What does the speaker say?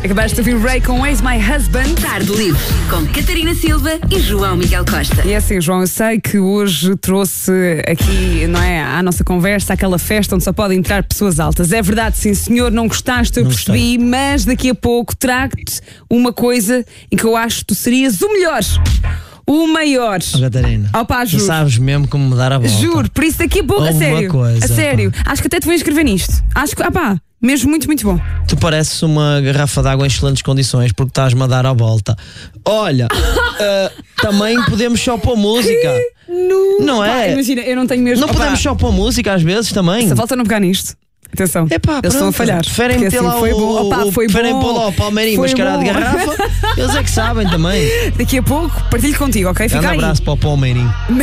Acabaste de ouvir Ray com Ex My Husband. Tarde Livre, com Catarina Silva e João Miguel Costa. E é assim, João, eu sei que hoje trouxe aqui, não é, à nossa conversa, aquela festa onde só podem entrar pessoas altas. É verdade, sim senhor, não gostaste, eu percebi, mas daqui a pouco trago-te uma coisa em que eu acho que tu serias o melhor. O maior. Oh, Catarina, Opa, tu juro. sabes mesmo como me dar a volta. Juro, por isso daqui a pouco, a Houve uma sério. coisa, a sério. pá. Acho que até te vou inscrever nisto. Acho que, mesmo muito, muito bom. Tu pareces uma garrafa de água em excelentes condições porque estás-me a dar a volta. Olha, também podemos só pôr música. Não é? Imagina, eu não tenho mesmo. Não podemos só pôr música às vezes também. Só falta não pegar nisto. Atenção, Epá, eles estão a pronto. falhar. Preferem Porque meter assim, lá foi bom. Opa, foi preferem bom. pôr lá o Palmeirinho Foi mascarado de bom. garrafa. Eles é que sabem também. Daqui a pouco partilho contigo, ok? Fica Grande aí. abraço para o Palmeirinho.